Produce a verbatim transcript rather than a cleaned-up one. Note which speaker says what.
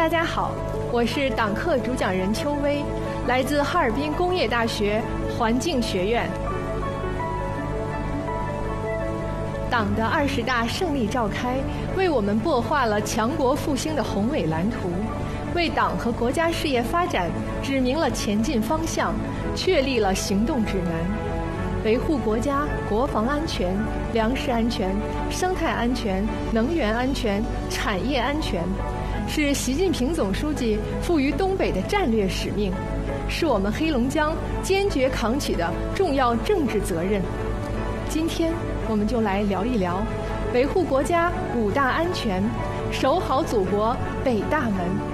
Speaker 1: 大家好，我是党课主讲人邱薇，来自哈尔滨工业大学环境学院。党的二十大胜利召开，为我们擘画了强国复兴的宏伟蓝图，为党和国家事业发展指明了前进方向，确立了行动指南。维护国家国防安全、粮食安全、生态安全、能源安全、产业安全，是习近平总书记赋予东北的战略使命，是我们黑龙江坚决扛起的重要政治责任。今天我们就来聊一聊维护国家五大安全，守好祖国北大门。